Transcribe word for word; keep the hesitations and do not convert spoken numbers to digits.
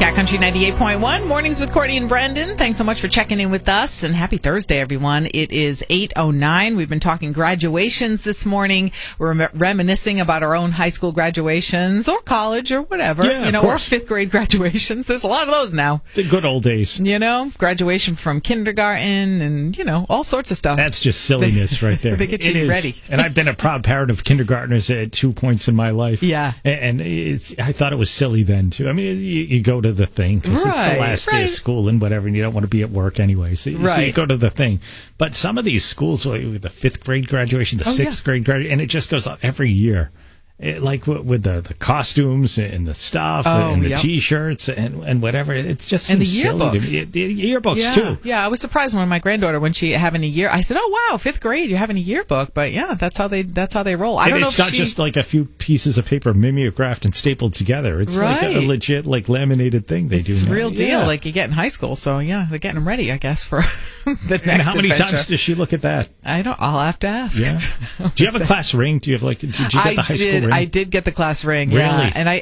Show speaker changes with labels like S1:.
S1: Cat Country ninety-eight point one, Mornings with Courtney and Brendan. Thanks so much for checking in with us, and happy Thursday, everyone. It is eight oh nine. We've been talking graduations this morning. We're rem- reminiscing about our own high school graduations, or college, or whatever.
S2: Yeah,
S1: you know,
S2: of
S1: or
S2: course.
S1: fifth grade graduations. There's a lot of those now.
S2: The good old days.
S1: You know, graduation from kindergarten and, you know, all sorts of stuff.
S2: That's just silliness
S1: They-
S2: right there.
S1: they get
S2: It
S1: you
S2: is.
S1: ready.
S2: And I've been a proud parent of kindergartners at two points in my life.
S1: Yeah.
S2: And it's, I thought it was silly then, too. I mean, you, you go to the thing because it's
S1: Right,
S2: the last day
S1: right.
S2: of school and whatever, and you don't want to be at work anyway. So, so you
S1: Right.
S2: go to the thing. But some of these schools, like the fifth grade graduation, the
S1: Oh,
S2: sixth
S1: yeah.
S2: grade graduation, and it just goes up every year. It, like w- with the, the costumes and the stuff
S1: Oh,
S2: and the
S1: yep.
S2: T-shirts and, and whatever. It's just
S1: And the
S2: seems silly to
S1: yearbooks.
S2: me. The yearbooks,
S1: yeah,
S2: too.
S1: yeah. I was surprised when my granddaughter, when she having a year, I said, "Oh wow, fifth grade, you're having a yearbook." But yeah, that's how they that's how they roll. I
S2: And
S1: don't know
S2: it's
S1: if
S2: not
S1: she,
S2: just like a few pieces of paper mimeographed and stapled together. It's like a
S1: Right.
S2: legit, like laminated thing they
S1: it's
S2: do. now.
S1: real deal,
S2: Yeah.
S1: like you get in high school. So yeah, they're getting them ready, I guess, for the next.
S2: And how many
S1: adventure.
S2: times does she look at that?
S1: I don't. I'll have to ask.
S2: Yeah. Do you have a class ring? Do you have like? Did you get
S1: I
S2: the high
S1: did.
S2: school ring?
S1: I did get the class ring.
S2: Really?
S1: Yeah. And I,